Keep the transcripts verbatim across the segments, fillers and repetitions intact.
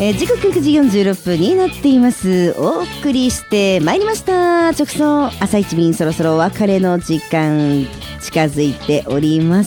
えー、時刻くじよんじゅうろっぷんになっています。お送りしてまいりました直送朝一便、そろそろお別れの時間近づいております、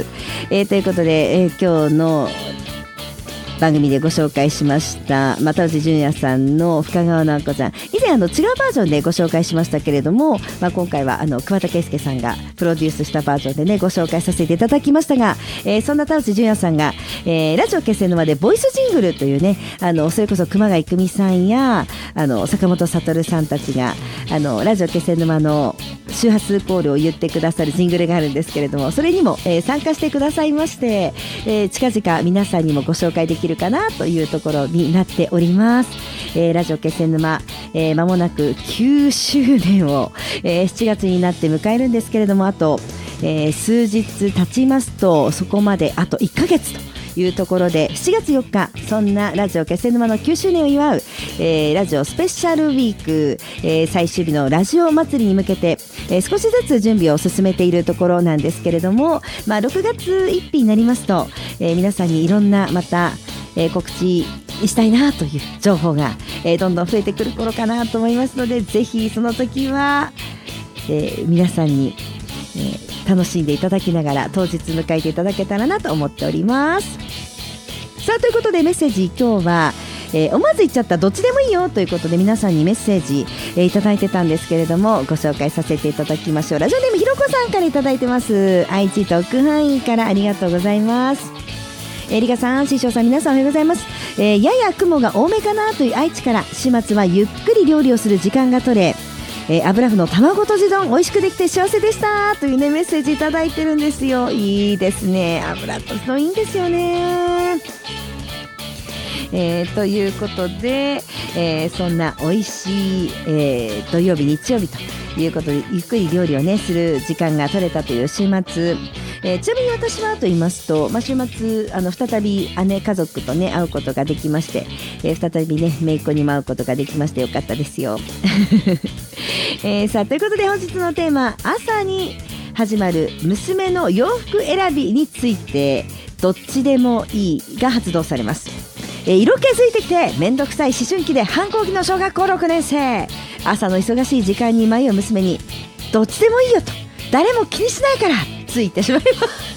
えー、ということで、えー、今日の番組でご紹介しました又内純也さんの深川直子ちゃん、以前あの違うバージョンでご紹介しましたけれども、まあ、今回はあの桑田佳祐さんがプロデュースしたバージョンでねご紹介させていただきましたが、えー、そんな田内純也さんが、えー、ラジオ結成の間でボイスジングルというね、あのそれこそ熊谷久美さんやあの坂本悟さんたちがあのラジオ結成の間の周波数コールを言ってくださるジングルがあるんですけれども、それにも、えー、参加してくださいまして、えー、近々皆さんにもご紹介できるかなというところになっております、えー、ラジオ結成沼、えー、間もなくきゅうしゅうねんを、えー、しちがつになって迎えるんですけれども、あと、えー、数日経ちますとそこまであといっかげつというところで、しちがつよっかそんなラジオ結成沼のきゅうしゅうねんを祝う、えー、ラジオスペシャルウィーク、えー、最終日のラジオ祭りに向けて、えー、少しずつ準備を進めているところなんですけれども、まあ、ろくがつついたちになりますと、えー、皆さんにいろんなまた、えー、告知したいなという情報が、えー、どんどん増えてくる頃かなと思いますので、ぜひその時は、えー、皆さんに、えー、楽しんでいただきながら当日迎えていただけたらなと思っております。さあということでメッセージ今日は、えー、思わず言っちゃったどっちでもいいよということで皆さんにメッセージ、えー、いただいてたんですけれども、ご紹介させていただきましょう。ラジオネームひろこさんからいただいてます。愛知特派員からありがとうございます。えー、リカさん、師匠さん、皆さんおはようございます、えー、やや雲が多めかなという愛知から、始末はゆっくり料理をする時間が取れ、えー、油麩の卵とじ丼美味しくできて幸せでしたというねメッセージいただいてるんですよ。いいですね、油とじ丼いいんですよね。えー、ということで、えー、そんな美味しい、えー、土曜日日曜日ということでゆっくり料理をねする時間が取れたという週末、えー、ちなみに私はと言いますと、まあ、週末あの再び姉家族とね会うことができまして、えー、再びね姪っ子にも会うことができましてよかったですよ、えー、さあということで本日のテーマ、朝に始まる娘の洋服選びについてどっちでもいいが発動されます。えー、色気づいてきてめんどくさい思春期で反抗期の小学校ろくねん生、朝の忙しい時間に迷う娘にどっちでもいいよと誰も気にしないからついてしまいます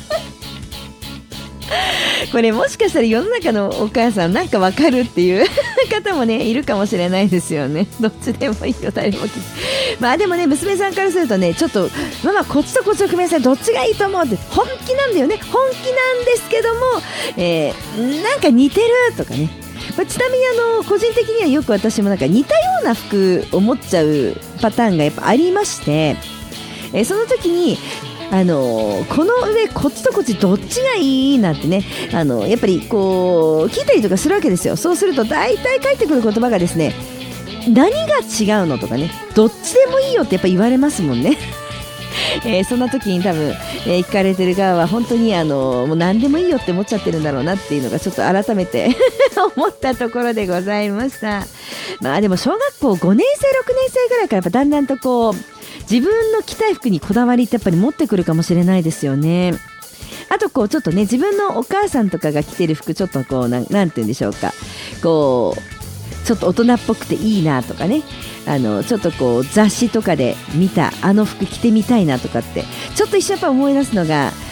これもしかしたら世の中のお母さんなんかわかるっていう方もねいるかもしれないですよね。どっちでもいいよ誰も気にまあでもね娘さんからするとねちょっとママこっちとこっちを組み合わせどっちがいいと思うって本気なんだよね。本気なんですけども、えー、なんか似てるとかね、まあ、ちなみにあの個人的にはよく私もなんか似たような服を持っちゃうパターンがやっぱありまして、えー、その時にあのー、この上こっちとこっちどっちがいいなんてね、あのー、やっぱりこう聞いたりとかするわけですよ。そうすると大体返ってくる言葉がですね、何が違うのとかね、どっちでもいいよってやっぱ言われますもんねえー、そんな時に多分、えー、聞かれてる側は本当にあのー、もう何でもいいよって思っちゃってるんだろうなっていうのがちょっと改めて思ったところでございました。まあでも小学校ごねん生ろくねん生ぐらいからやっぱだんだんとこう自分の着たい服にこだわりってやっぱり持ってくるかもしれないですよね。あとこうちょっとね自分のお母さんとかが着てる服ちょっとこう な, なんて言うんでしょうか、こうちょっと大人っぽくていいなとかね、あのちょっとこう雑誌とかで見たあの服着てみたいなとかってちょっと一瞬やっぱ思い出すのが